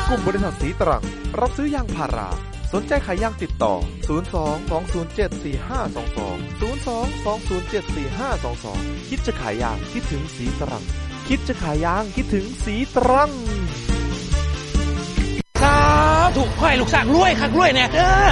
กลุ่มบริษัทสีตรังรับซื้อยางพาราสนใจขายยางติดต่อ02-207-4522 คิดจะขายยางคิดถึงสีตรังคิดจะขายยางคิดถึงสีตรังถูกค่อยลูกสร้างรวยคักรวยแน่เด้อ